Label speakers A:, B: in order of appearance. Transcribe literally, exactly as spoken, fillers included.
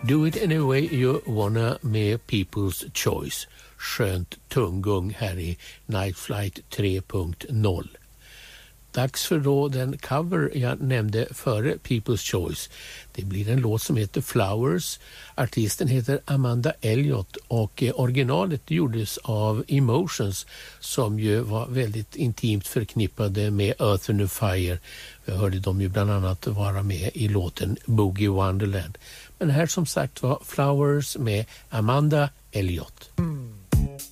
A: Do it any way you wanna med People's Choice. Skönt tunggung här i Night Flight tre punkt noll. Dags för då den cover jag nämnde före People's Choice. Det blir en låt som heter Flowers. Artisten heter Amanda Elliott och originalet gjordes av Emotions som ju var väldigt intimt förknippade med Earth and Fire. Jag hörde dem ju bland annat vara med i låten Boogie Wonderland. Men här som sagt var Flowers med Amanda Elliott.
B: Mm.